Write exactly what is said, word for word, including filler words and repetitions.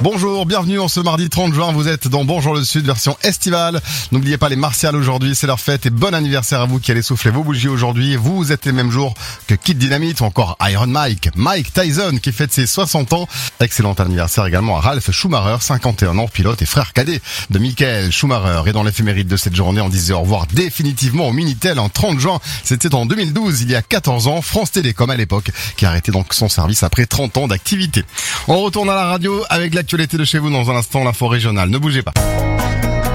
Bonjour, bienvenue en ce mardi trente juin, vous êtes dans Bonjour le Sud, version estivale. N'oubliez pas les martiales aujourd'hui, c'est leur fête et bon anniversaire à vous qui allez souffler vos bougies aujourd'hui. Vous êtes les mêmes jours que Kid Dynamite ou encore Iron Mike, Mike Tyson qui fête ses soixante ans. Excellent anniversaire également à Ralph Schumacher, cinquante et un ans, pilote et frère cadet de Michael Schumacher. Et dans l'éphéméride de cette journée, on disait au revoir définitivement au Minitel en trente juin. C'était en deux mille douze, il y a quatorze ans, France Télécom à l'époque, qui arrêtait donc son service après trente ans d'activité. On retourne à la radio avec l'actualité de chez vous dans un instant, l'info régionale. Ne bougez pas.